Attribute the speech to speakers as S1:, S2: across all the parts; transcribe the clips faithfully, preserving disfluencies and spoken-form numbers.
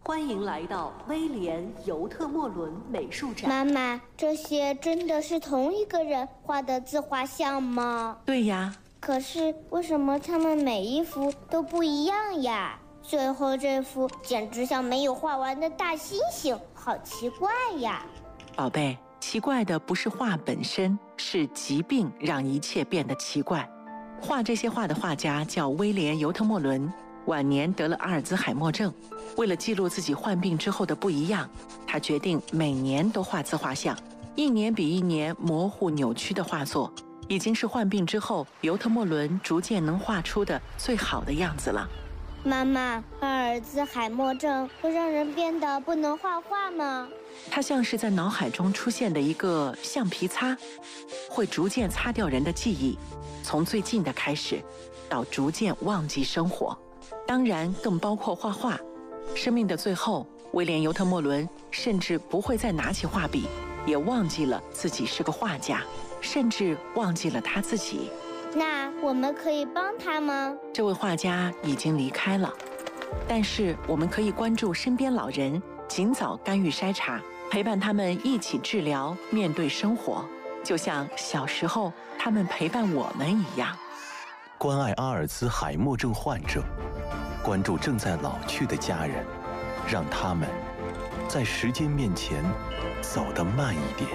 S1: 欢迎来到威廉·尤特莫伦美术展。
S2: 妈妈，这些真的是同一个人画的自画像吗？
S3: 对呀。
S2: 可是为什么他们每一幅都不一样呀？最后这幅简直像没有画完的大猩猩，好奇怪呀！
S3: 宝贝，奇怪的不是画本身，是疾病让一切变得奇怪。画这些画的画家叫威廉·尤特莫伦，晚年得了阿尔兹海默症。为了记录自己患病之后的不一样，他决定每年都画自画像，一年比一年模糊扭曲的画作，已经是患病之后尤特莫伦逐渐能画出的最好的样子了。
S2: 妈妈，阿尔兹海默症会让人变得不能画画吗？
S3: 它像是在脑海中出现的一个橡皮擦，会逐渐擦掉人的记忆，从最近的开始，到逐渐忘记生活。当然，更包括画画。生命的最后，威廉·尤特莫伦甚至不会再拿起画笔，也忘记了自己是个画家，甚至忘记了他自己。
S2: 那我们可以帮他吗？
S3: 这位画家已经离开了，但是我们可以关注身边老人，尽早干预筛查，陪伴他们一起治疗，面对生活，就像小时候他们陪伴我们一样。
S4: 关爱阿尔兹海默症患者，关注正在老去的家人，让他们在时间面前走得慢一点。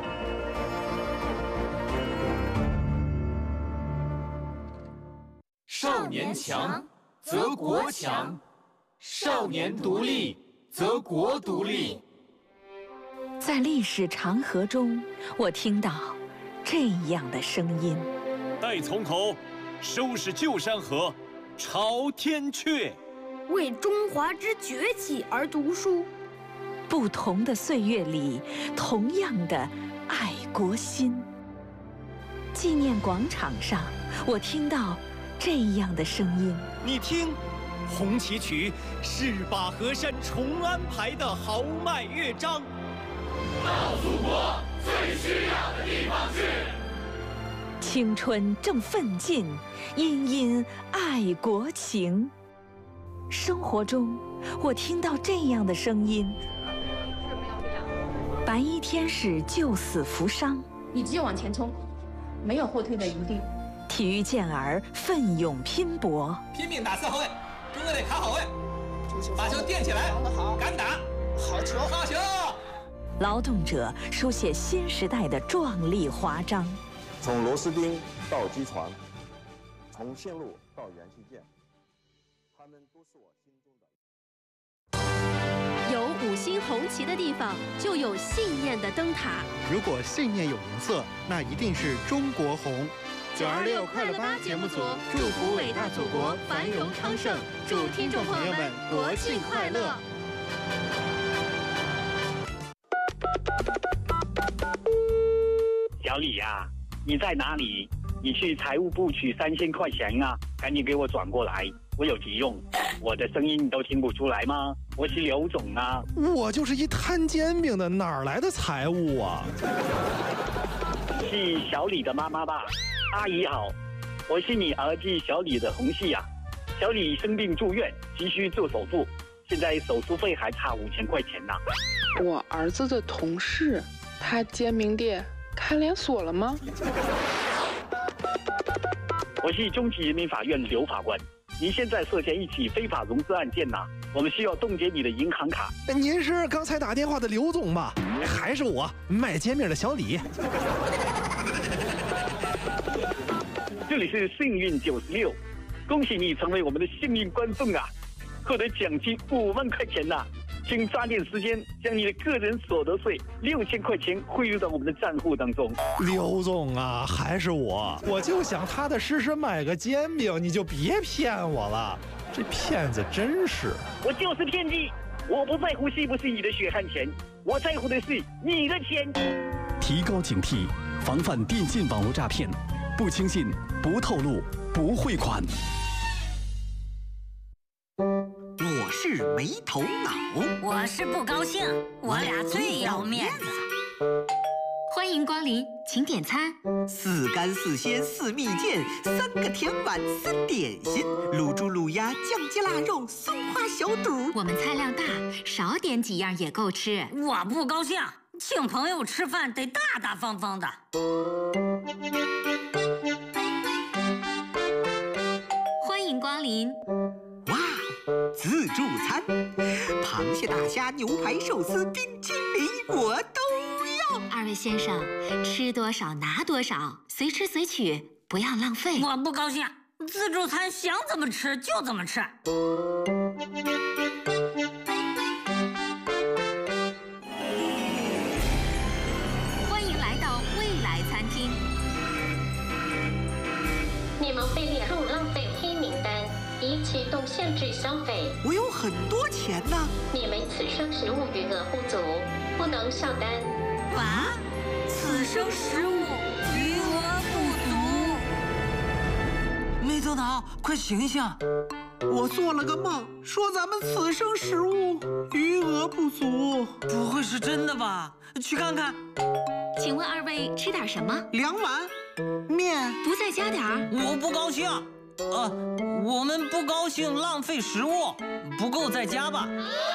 S5: 少年强则国强，少年独立则国独立。
S6: 在历史长河中，我听到这样的声音：
S7: 待从头，收拾旧山河，朝天阙。
S8: 为中华之崛起而读书。
S6: 不同的岁月里，同样的爱国心。纪念广场上，我听到这样的声音：
S7: 你听，红旗曲是把河山重安排的豪迈乐章。
S5: 到祖国最需要的地方去。
S6: 青春正奋进，殷殷爱国情。生活中，我听到这样的声音：白衣天使救死扶伤，
S9: 你只有往前冲，没有后退的余地。
S6: 体育健儿奋勇拼搏，
S10: 拼命打四号位，中队得卡好位，把球垫起来，敢打，好球，好球！
S6: 劳动者书写新时代的壮丽华章。
S11: 从螺丝钉到机床，从线路到元器件，他们都是我心中的。
S12: 有五星红旗的地方，就有信念的灯塔。
S13: 如果信念有颜色，那一定是中国红。
S12: 九二六快乐吧节目组祝福伟大祖国繁荣昌盛，祝听众朋友们国庆快乐。
S14: 小李呀、啊，你在哪里？你去财务部取三千块钱啊，赶紧给我转过来，我有急用。我的声音你都听不出来吗？我是刘总啊。
S15: 我就是一摊煎饼的，哪来的财务啊？
S14: 是小李的妈妈吧？阿姨好，我是你儿子小李的同事啊。小李生病住院，急需做手术，现在手术费还差五千块钱呢。
S16: 我儿子的同事，他煎饼店开连锁了吗？
S14: 我是中级人民法院刘法官，您现在涉嫌一起非法融资案件呐、啊，我们需要冻结你的银行卡。
S15: 您是刚才打电话的刘总吧？还是我卖煎饼的小李？
S14: 这里是幸运九十六，恭喜你成为我们的幸运观众啊，获得奖金五万块钱呐、啊！请抓紧时间将你的个人所得税六千块钱汇入到我们的账户当中。
S15: 刘总啊，还是我，我就想踏踏实实买个煎饼，你就别骗我了，这骗子真是！
S14: 我就是骗子，我不在乎是不是你的血汗钱，我在乎的是你的钱。
S17: 提高警惕，防范电信网络诈骗，不轻信，不透露，不汇款。
S18: 我是没头脑，
S19: 我是不高兴，我俩最要面子。
S12: 欢迎
S19: 迎光临，请点餐。
S18: 四干四鲜四蜜饯，三个甜碗三点心，卤猪卤鸭酱鸡腊肉松花小肚。
S19: 我们菜量大，少点几样也够吃。
S20: 我不高兴，请朋友吃饭得大大方方的。
S19: 欢迎光临。
S18: 哇，自助餐，螃蟹、大虾、牛排、寿司、冰淇淋，我都要。
S19: 二位先生，吃多少拿多少，随吃随取，不要浪费。
S20: 我不高兴，自助餐想怎么吃就怎么吃。
S19: 欢迎来到未来餐厅。
S21: 你们被列入浪费黑名单，已启动限制消费。
S18: 我有很多钱呢。
S21: 你们此生食物余额不足，不能下单。
S20: 啊？此生食物余额不足。
S5: 没头脑，快醒醒！
S18: 我做了个梦，说咱们此生食物余额不足。
S5: 不会是真的吧？去看看。
S19: 请问二位吃点什么？
S18: 两碗面。
S19: 不再加点儿？
S5: 我不高兴。呃，我们不高兴浪费食物，不够再加吧。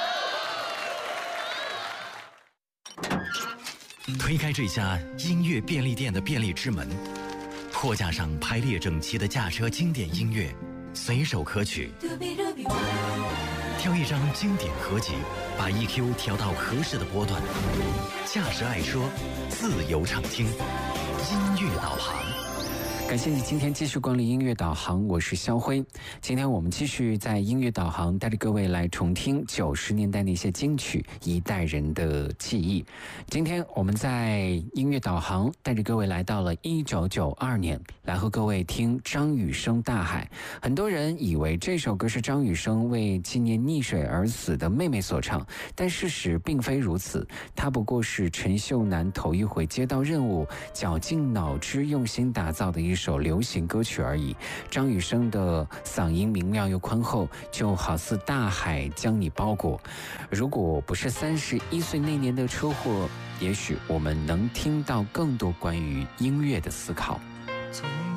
S22: 推开这家音乐便利店的便利之门，货架上排列整齐的驾车经典音乐，随手可取。挑一张经典合集，把 E Q 调到合适的波段。驾驶爱说，自由畅听，音乐导航。
S23: 感谢你今天继续光临音乐导航，我是肖辉。今天我们继续在音乐导航带着各位来重听九十年代那些金曲，一代人的记忆。今天我们在音乐导航带着各位来到了一九九二年，来和各位听张雨生《大海》。很多人以为这首歌是张雨生为纪念溺水而死的妹妹所唱，但事实并非如此，它不过是陈秀楠头一回接到任务，绞尽脑汁用心打造的一首流行歌曲而已。张雨生的嗓音明亮又宽厚，就好似大海将你包裹。如果不是三十一岁那年的车祸，也许我们能听到更多关于音乐的思考。